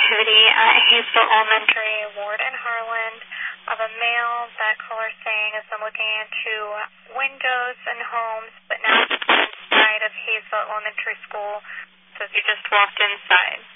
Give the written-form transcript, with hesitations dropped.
activity at Hazel Elementary, Ward and Harlan, of a male. That caller saying has been looking into windows and homes, but now inside of Hazel Elementary School, says you just walked inside.